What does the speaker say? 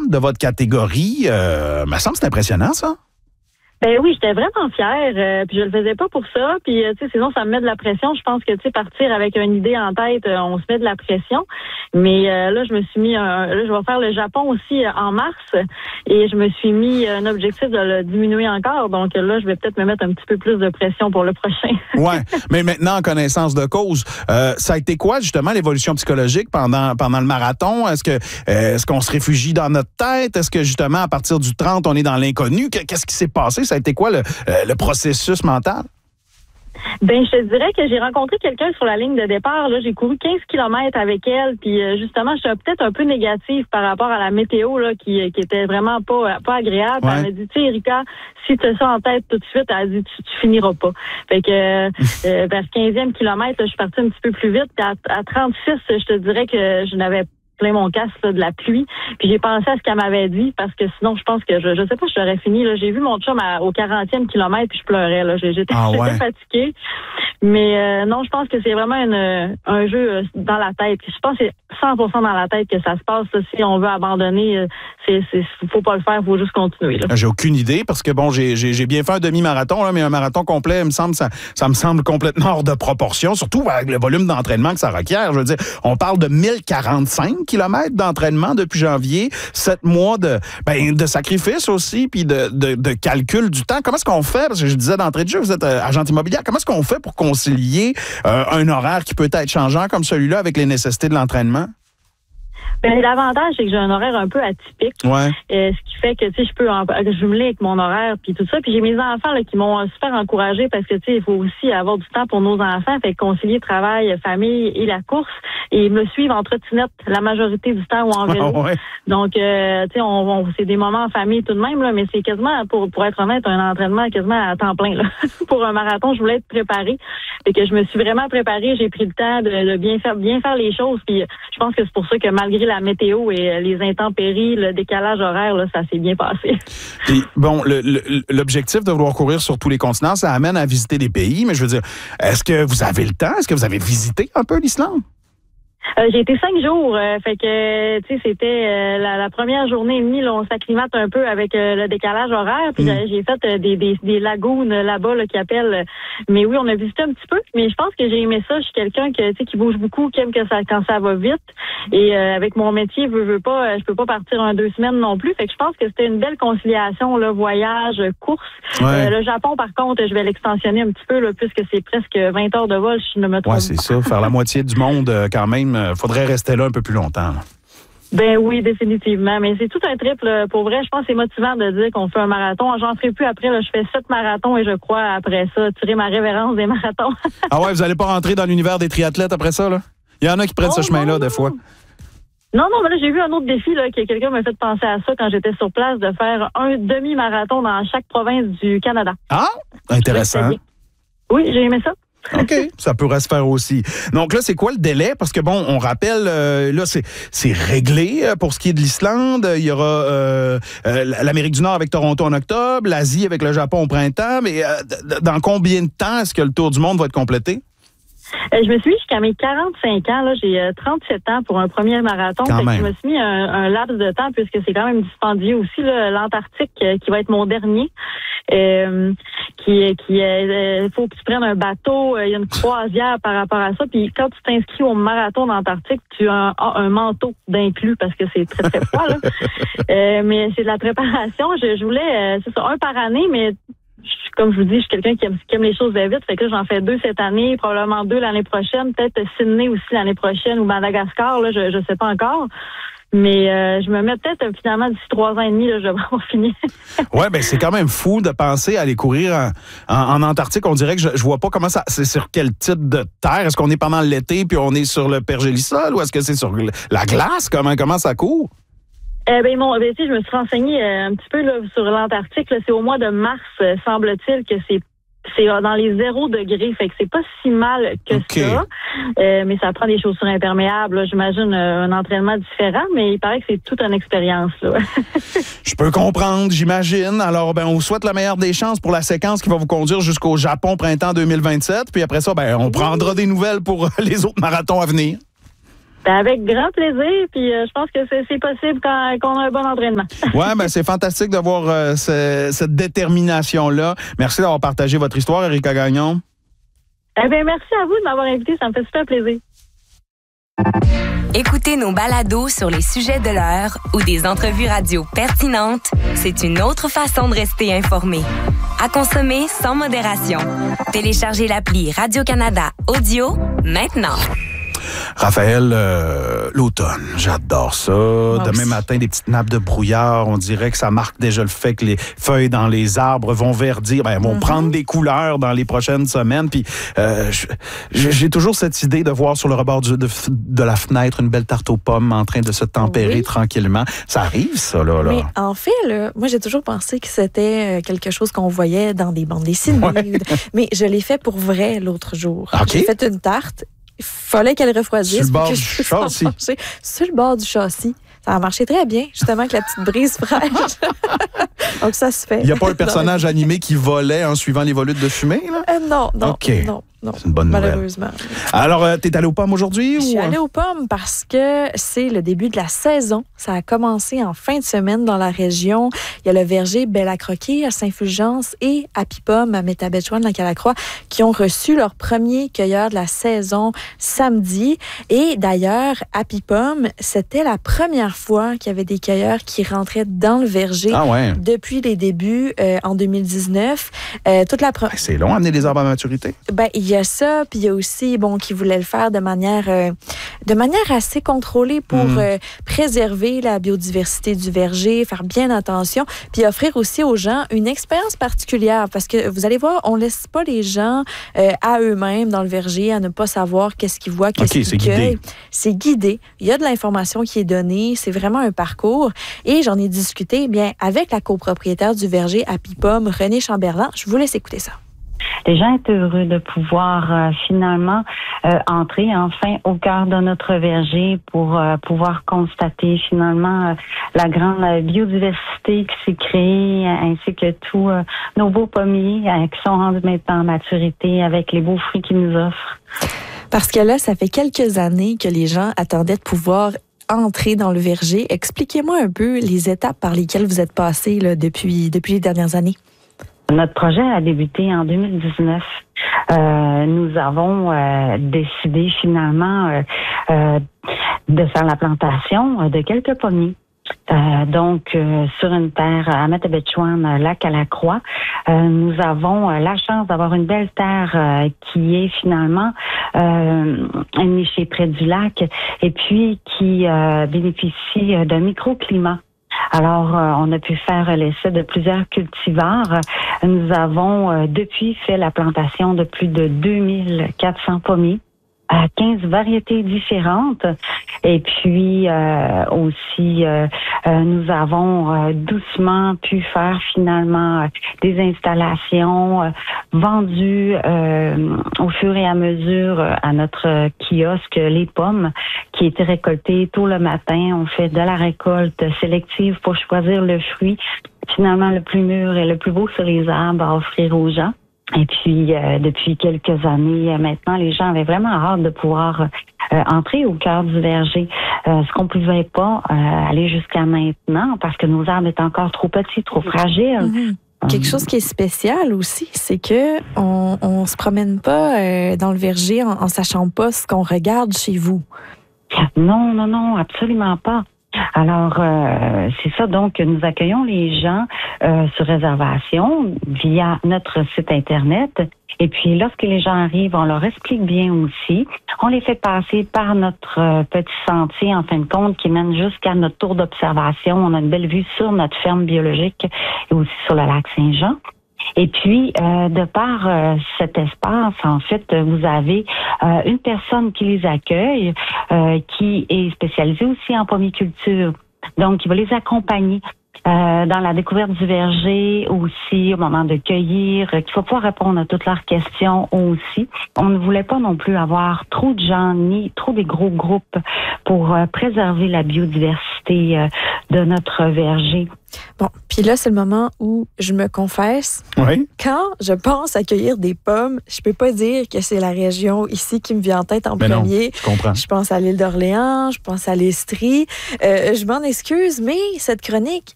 de votre catégorie. Me semble que c'est impressionnant, ça. Ben oui, j'étais vraiment fière, puis je le faisais pas pour ça, puis tu sais, sinon ça me met de la pression. Je pense que tu sais, partir avec une idée en tête, on se met de la pression. Mais là, je me suis mis, là, je vais faire le Japon aussi en mars, et je me suis mis un objectif de le diminuer encore. Donc là, je vais peut-être me mettre un petit peu plus de pression pour le prochain. Ouais, mais maintenant en connaissance de cause, ça a été quoi justement l'évolution psychologique pendant le marathon? Est-ce qu'on se réfugie dans notre tête? Est-ce que justement à partir du 30, on est dans l'inconnu? Qu'est-ce qui s'est passé? Ça a été quoi le processus mental? Ben, je te dirais que j'ai rencontré quelqu'un sur la ligne de départ. Là, j'ai couru 15 kilomètres avec elle, puis justement, je suis peut-être un peu négative par rapport à la météo là, qui était vraiment pas agréable. Ouais. Elle m'a dit, tu sais, Erika, si tu as ça en tête tout de suite, elle a dit, tu finiras pas. Fait que vers 15e kilomètre, je suis partie un petit peu plus vite. Puis à 36, je te dirais que je n'avais plein mon casque là, de la pluie. Puis j'ai pensé à ce qu'elle m'avait dit parce que sinon, je pense que je sais pas, je l'aurais fini. Là. J'ai vu mon chum au 40e kilomètre puis je pleurais. Là. J'étais fatiguée. Mais non, je pense que c'est vraiment un jeu dans la tête. Je pense que c'est 100% dans la tête que ça se passe. Là. Si on veut abandonner, faut pas le faire, faut juste continuer. Là. J'ai aucune idée parce que bon, j'ai bien fait un demi-marathon, là, mais un marathon complet, ça me semble complètement hors de proportion, surtout avec le volume d'entraînement que ça requiert. Je veux dire, on parle de 1045 kilomètres d'entraînement depuis janvier, 7 mois de sacrifice aussi, puis de calcul du temps. Comment est-ce qu'on fait? Parce que je disais d'entrée de jeu, vous êtes agente immobilière. Comment est-ce qu'on fait pour concilier un horaire qui peut être changeant comme celui-là avec les nécessités de l'entraînement? Ben, l'avantage, c'est que j'ai un horaire un peu atypique. Ouais. Ce qui fait que, tu sais, je peux jumeler avec mon horaire puis tout ça. Puis j'ai mes enfants là, qui m'ont super encouragée parce que, tu sais, il faut aussi avoir du temps pour nos enfants. Fait concilier travail, famille et la course. Et ils me suivent en trottinette la majorité du temps ou en vélo. Oh, ouais. Donc, tu sais, c'est des moments en famille tout de même, là, mais c'est quasiment, pour être honnête, un entraînement quasiment à temps plein. Là. Pour un marathon, je voulais être préparée. Fait que je me suis vraiment préparée. J'ai pris le temps de bien faire les choses. Puis je pense que c'est pour ça que malgré la météo et les intempéries, le décalage horaire, là, ça s'est bien passé. Et bon, l'objectif de vouloir courir sur tous les continents, ça amène à visiter des pays, mais je veux dire, est-ce que vous avez le temps? Est-ce que vous avez visité un peu l'Islande? J'ai été 5 jours, fait que tu sais c'était la première journée et demie, là, on s'acclimate un peu avec le décalage horaire, puis j'ai fait des lagunes là-bas là, qui appellent. Mais oui, on a visité un petit peu, mais je pense que j'ai aimé ça. Je suis quelqu'un qui bouge beaucoup, qui aime que ça quand ça va vite. Et avec mon métier, je peux pas partir 2 semaines non plus. Fait que je pense que c'était une belle conciliation, là, voyage, course. Ouais. Le Japon, par contre, je vais l'extensionner un petit peu là, puisque c'est presque 20 heures de vol, je ne me trompe pas. Ouais, c'est ça. Faire la moitié du monde quand même. Faudrait rester là un peu plus longtemps. Là. Ben oui, définitivement. Mais c'est tout un trip. Là. Pour vrai, je pense que c'est motivant de dire qu'on fait un marathon. J'en ferai plus après. Là. Je fais 7 marathons et je crois, après ça, tirer ma révérence des marathons. Ah ouais, vous n'allez pas rentrer dans l'univers des triathlètes après ça, là? Il y en a qui prennent ce chemin-là, des fois. Non, mais là, j'ai vu un autre défi là, que quelqu'un m'a fait penser à ça quand j'étais sur place, de faire un demi-marathon dans chaque province du Canada. Ah, intéressant. Oui, j'ai aimé ça. OK, ça pourrait se faire aussi. Donc là, c'est quoi le délai? Parce que bon, on rappelle, là, c'est réglé pour ce qui est de l'Islande. Il y aura l'Amérique du Nord avec Toronto en octobre, l'Asie avec le Japon au printemps. Mais dans combien de temps est-ce que le tour du monde va être complété? Je me suis mis jusqu'à mes 45 ans. Là, j'ai 37 ans pour un premier marathon. Fait que je me suis mis un laps de temps puisque c'est quand même dispendieux aussi. L'Antarctique qui va être mon dernier. Faut que tu prennes un bateau. Il y a une croisière par rapport à ça. Puis quand tu t'inscris au marathon d'Antarctique, tu as un manteau d'inclus parce que c'est très, très froid. Là. Mais c'est de la préparation. Je voulais, c'est ça, un par année, mais comme je vous dis, je suis quelqu'un qui aime les choses vite. Fait que là, j'en fais 2 cette année, probablement 2 l'année prochaine, peut-être Sydney aussi l'année prochaine ou Madagascar, là, je sais pas encore. Mais je me mets peut-être finalement d'ici 3 ans et demi, là, je vais avoir fini. Ouais, ben c'est quand même fou de penser à aller courir en Antarctique. On dirait que je vois pas comment ça. C'est sur quel type de terre? Est-ce qu'on est pendant l'été puis on est sur le pergélisol ou est-ce que c'est sur la glace? Comment ça court? Je me suis renseignée un petit peu là, sur l'Antarctique. Là, c'est au mois de mars, semble-t-il, que c'est dans les 0 degrés. Fait que c'est pas si mal que ça. Mais ça prend des chaussures imperméables. Là, j'imagine un entraînement différent, mais il paraît que c'est toute une expérience. Là. Je peux comprendre, j'imagine. Alors, on vous souhaite la meilleure des chances pour la séquence qui va vous conduire jusqu'au Japon printemps 2027. Puis après ça, on prendra des nouvelles pour les autres marathons à venir. Ben, avec grand plaisir, puis je pense que c'est possible quand on a un bon entraînement. Ouais, ben c'est fantastique de voir cette détermination-là. Merci d'avoir partagé votre histoire, Erika Gagnon. Eh bien, merci à vous de m'avoir invité, ça me fait super plaisir. Écoutez nos balados sur les sujets de l'heure ou des entrevues radio pertinentes, c'est une autre façon de rester informé. À consommer sans modération. Téléchargez l'appli Radio-Canada Audio maintenant. Raphaël, l'automne, j'adore ça. Demain matin, des petites nappes de brouillard, on dirait que ça marque déjà le fait que les feuilles dans les arbres vont verdir, vont prendre des couleurs dans les prochaines semaines. Puis j'ai toujours cette idée de voir sur le rebord de la fenêtre une belle tarte aux pommes en train de se tempérer tranquillement. Ça arrive, ça, là. Mais en fait, là, moi, j'ai toujours pensé que c'était quelque chose qu'on voyait dans des bandes dessinées. Ouais. Mais je l'ai fait pour vrai l'autre jour. Okay. J'ai fait une tarte. Il fallait qu'elle refroidisse. Sur le bord du châssis. Sur le bord du châssis. Ça a marché très bien, justement, avec la petite brise fraîche. Donc, ça se fait. Il n'y a pas un personnage animé qui volait en suivant les volutes de fumée, là? Non. Non. C'est une bonne nouvelle. Malheureusement. Alors, t'es allé aux pommes aujourd'hui? Je suis allée aux pommes parce que c'est le début de la saison. Ça a commencé en fin de semaine dans la région. Il y a le verger Belle à Croquer à Saint-Fulgence et Happy Pomme à Métabetchouan-Lacalacroix qui ont reçu leur premier cueilleur de la saison samedi. Et d'ailleurs, Happy Pomme, c'était la première fois qu'il y avait des cueilleurs qui rentraient dans le verger depuis les débuts en 2019. C'est long à amener les arbres à maturité? Il y a ça, puis il y a aussi, qui voulaient le faire de manière assez contrôlée pour préserver la biodiversité du verger, faire bien attention, puis offrir aussi aux gens une expérience particulière, parce que vous allez voir, on laisse pas les gens à eux-mêmes dans le verger, à ne pas savoir qu'est-ce qu'ils voient, qu'est-ce qu'ils cueillent. C'est guidé. Il y a de l'information qui est donnée, c'est vraiment un parcours, et j'en ai discuté avec la copropriétaire du verger Happy Pomme, Renée Chamberlain. Je vous laisse écouter ça. Les gens étaient heureux de pouvoir finalement entrer enfin au cœur de notre verger pour pouvoir constater finalement la grande biodiversité qui s'est créée, ainsi que tous nos beaux pommiers qui sont rendus maintenant en maturité avec les beaux fruits qu'ils nous offrent. Parce que là, ça fait quelques années que les gens attendaient de pouvoir entrer dans le verger. Expliquez-moi un peu les étapes par lesquelles vous êtes passés là, depuis les dernières années. Notre projet a débuté en 2019. Nous avons décidé finalement de faire la plantation de quelques pommiers. Sur une terre à Métabetchouan-Lacalacroix, nous avons la chance d'avoir une belle terre qui est finalement nichée près du lac et puis qui bénéficie d'un microclimat. Alors, on a pu faire l'essai de plusieurs cultivars. Nous avons depuis fait la plantation de plus de 2400 pommiers à 15 variétés différentes. Et puis aussi, nous avons doucement pu faire finalement des installations vendues au fur et à mesure à notre kiosque Les Pommes, qui étaient récoltées tôt le matin. On fait de la récolte sélective pour choisir le fruit finalement le plus mûr et le plus beau sur les arbres à offrir aux gens. Et puis, depuis quelques années maintenant, les gens avaient vraiment hâte de pouvoir entrer au cœur du verger. Ce qu'on ne pouvait pas aller jusqu'à maintenant parce que nos arbres étaient encore trop petits, trop fragiles. Quelque chose qui est spécial aussi, c'est que on se promène pas dans le verger en sachant pas ce qu'on regarde chez vous. Non, absolument pas. Alors, c'est ça. Donc, nous accueillons les gens sur réservation via notre site Internet. Et puis, lorsque les gens arrivent, on leur explique bien aussi. On les fait passer par notre petit sentier, en fin de compte, qui mène jusqu'à notre tour d'observation. On a une belle vue sur notre ferme biologique et aussi sur le lac Saint-Jean. Et puis, de par cet espace, en fait, vous avez une personne qui les accueille, qui est spécialisée aussi en pommiculture. Donc, il va les accompagner dans la découverte du verger aussi, au moment de cueillir, qu'il va pouvoir répondre à toutes leurs questions aussi. On ne voulait pas non plus avoir trop de gens, ni trop des gros groupes pour préserver la biodiversité de notre verger. Bon, puis Puis là, c'est le moment où je me confesse. Oui. Quand je pense à cueillir des pommes, je peux pas dire que c'est la région ici qui me vient en tête en premier. Non, je comprends. Je pense à l'île d'Orléans, je pense à l'Estrie. Je m'en excuse, mais cette chronique,